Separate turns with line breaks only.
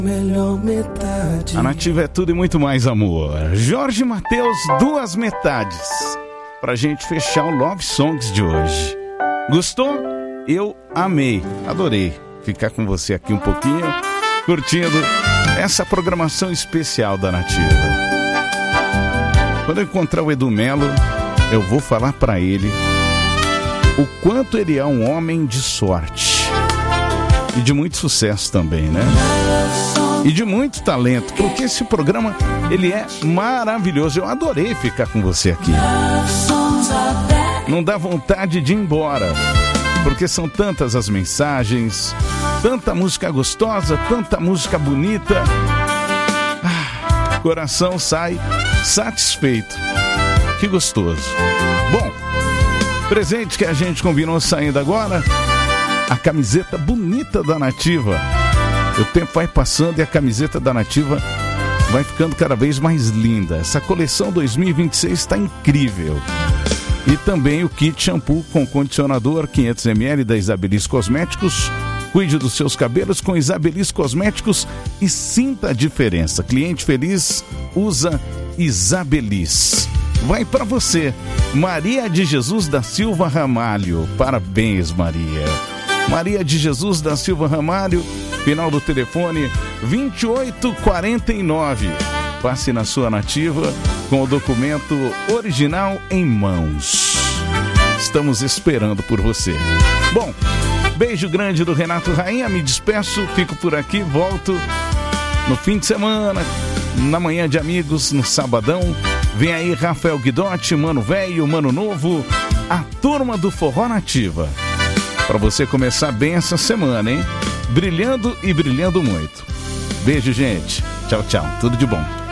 Melhor metade.
A Nativa é tudo e muito mais amor. Jorge Mateus, Duas Metades. Pra gente fechar o Love Songs de hoje. Gostou? Eu amei, adorei ficar com você aqui um pouquinho, curtindo essa programação especial da Nativa. Quando eu encontrar o Edu Melo, eu vou falar pra ele o quanto ele é um homem de sorte. E de muito sucesso também, né? E de muito talento, porque esse programa, ele é maravilhoso. Eu adorei ficar com você aqui. Não dá vontade de ir embora, porque são tantas as mensagens, tanta música gostosa, tanta música bonita. Coração sai satisfeito. Que gostoso. Bom, presente que a gente combinou saindo agora, a camiseta bonita da Nativa. O tempo vai passando e a camiseta da Nativa vai ficando cada vez mais linda. Essa coleção 2026 está incrível. E também o kit shampoo com condicionador 500ml da Isabelis Cosméticos. Cuide dos seus cabelos com Isabelis Cosméticos e sinta a diferença. Cliente feliz usa Isabelis. Vai para você, Maria de Jesus da Silva Ramalho. Parabéns, Maria. Maria de Jesus da Silva Ramalho, final do telefone 2849. Passe na sua Nativa com o documento original em mãos. Estamos esperando por você. Bom, beijo grande do Renato Rainha, me despeço, fico por aqui, volto no fim de semana, na manhã de amigos, no sabadão. Vem aí Rafael Guidotti, Mano Velho, Mano Novo, a turma do Forró Nativa. Para você começar bem essa semana, hein? Brilhando e brilhando muito. Beijo, gente. Tchau, tchau. Tudo de bom.